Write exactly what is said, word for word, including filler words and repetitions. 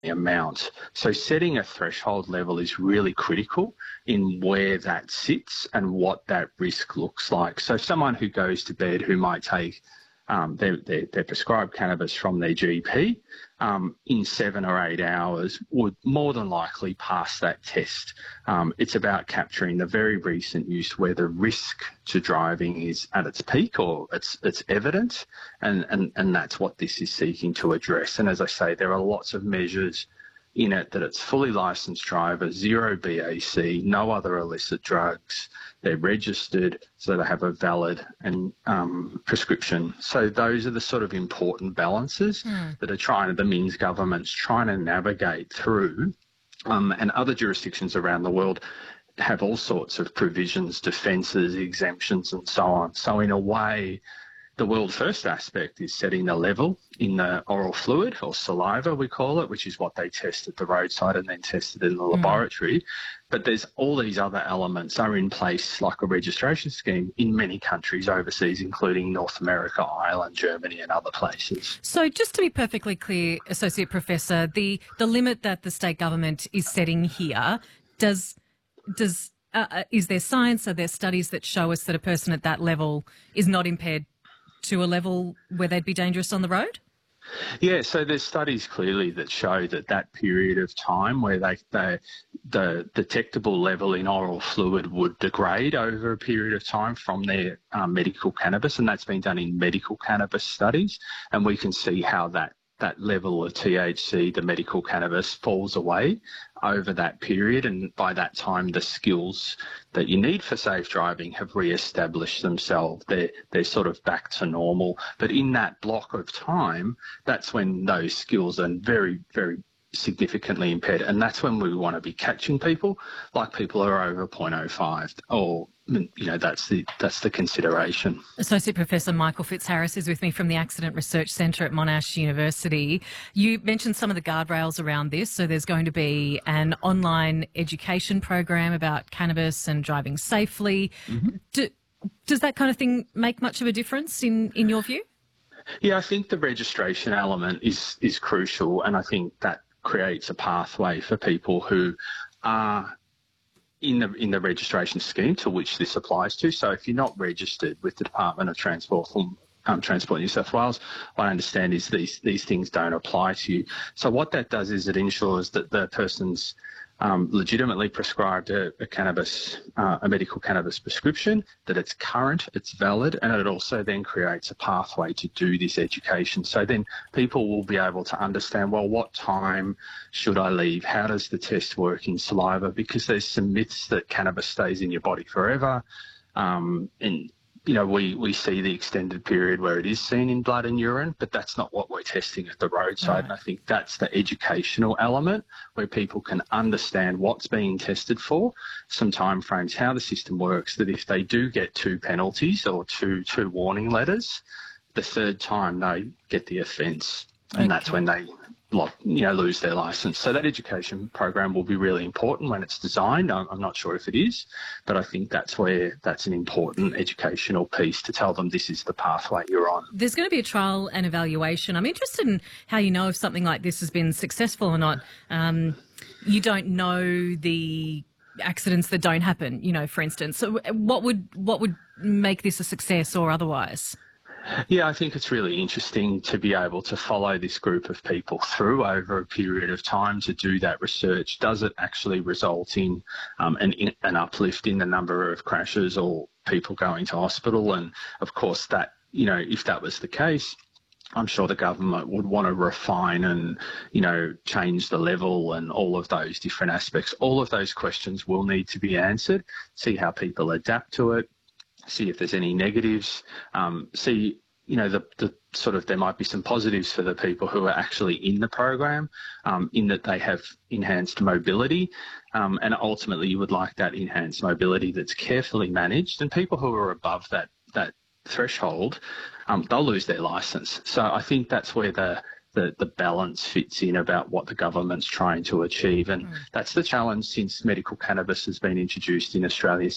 amount. So setting a threshold level is really critical in where that sits and what that risk looks like. So someone who goes to bed who might take um, their, their, their prescribed cannabis from their G P um, in seven or eight hours would more than likely pass that test. Um, it's about capturing the very recent use where the risk to driving is at its peak or it's it's evident, and, and, and that's what this is seeking to address. And as I say, there are lots of measures in it that it's fully licensed drivers, zero B A C, no other illicit drugs. They're registered, so they have a valid and um, prescription. So those are the sort of important balances mm. that are trying, the Minns government's trying to navigate through. Um, and other jurisdictions around the world have all sorts of provisions, defences, exemptions and so on. So in a way, the world first aspect is setting the level in the oral fluid, or saliva we call it, which is what they test at the roadside and then tested in the mm. laboratory. But there's all these other elements are in place, like a registration scheme in many countries overseas, including North America, Ireland, Germany and other places. So just to be perfectly clear, Associate Professor, the, the limit that the state government is setting here, does does uh, is there science, are there studies that show us that a person at that level is not impaired to a level where they'd be dangerous on the road? Yeah, so there's studies clearly that show that that period of time where they, they the detectable level in oral fluid would degrade over a period of time from their um, medical cannabis, and that's been done in medical cannabis studies, and we can see how that that level of T H C, the medical cannabis, falls away over that period, and by that time the skills that you need for safe driving have re-established themselves. They're, they're sort of back to normal. But in that block of time, that's when those skills are very, very significantly impaired, and that's when we want to be catching people, like people who are over zero point zero five, or you know, that's the that's the consideration. Associate Professor Michael Fitzharris is with me from the Accident Research Centre at Monash University. You mentioned some of the guardrails around this, so there's going to be an online education program about cannabis and driving safely. Mm-hmm. Do, does that kind of thing make much of a difference in, in your view? Yeah, I think the registration element is is crucial, and I think that creates a pathway for people who are in the in the registration scheme to which this applies to. So if you're not registered with the Department of Transport from um, Transport New South Wales, what I understand is these these things don't apply to you. So what that does is it ensures that the person's Um, legitimately prescribed a, a cannabis, uh, a medical cannabis prescription, that it's current, it's valid, and it also then creates a pathway to do this education. So then people will be able to understand, well, what time should I leave? How does the test work in saliva? Because there's some myths that cannabis stays in your body forever. Um, and you know, we, we see the extended period where it is seen in blood and urine, but that's not what we're testing at the roadside. Right. And I think that's the educational element where people can understand what's being tested for, some timeframes, how the system works, that if they do get two penalties or two, two warning letters, the third time they get the offence. And okay. that's when they you know, lose their licence. So that education program will be really important when it's designed. I'm, I'm not sure if it is, but I think that's where that's an important educational piece to tell them this is the pathway you're on. There's going to be a trial and evaluation. I'm interested in how you know if something like this has been successful or not. Um, you don't know the accidents that don't happen, you know, for instance. So what would what would make this a success or otherwise? Yeah, I think it's really interesting to be able to follow this group of people through over a period of time to do that research. Does it actually result in um, an, in, an uplift in the number of crashes or people going to hospital? And of course, that, you know, if that was the case, I'm sure the government would want to refine and, you know, change the level and all of those different aspects. All of those questions will need to be answered, see how people adapt to it, see if there's any negatives, um, see, you know, the, the sort of, there might be some positives for the people who are actually in the program, um, in that they have enhanced mobility, um, and ultimately you would like that enhanced mobility that's carefully managed, and people who are above that, that threshold, um, they'll lose their licence. So I think that's where the, the, the balance fits in about what the government's trying to achieve, and mm. that's the challenge since medical cannabis has been introduced in Australia